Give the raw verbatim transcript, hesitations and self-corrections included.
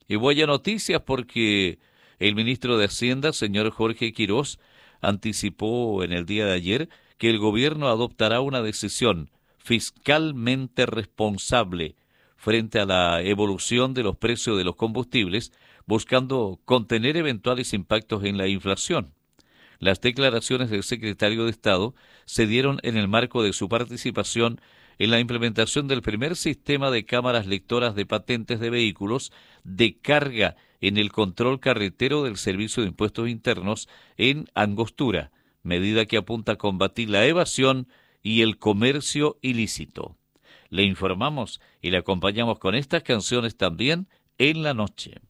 Y buenas noticias porque el ministro de Hacienda, señor Jorge Quirós, anticipó en el día de ayer que el gobierno adoptará una decisión fiscalmente responsable frente a la evolución de los precios de los combustibles, buscando contener eventuales impactos en la inflación. Las declaraciones del secretario de Estado se dieron en el marco de su participación en la implementación del primer sistema de cámaras lectoras de patentes de vehículos de carga en el control carretero del Servicio de Impuestos Internos en Angostura, medida que apunta a combatir la evasión y el comercio ilícito. Le informamos y le acompañamos con estas canciones también en la noche.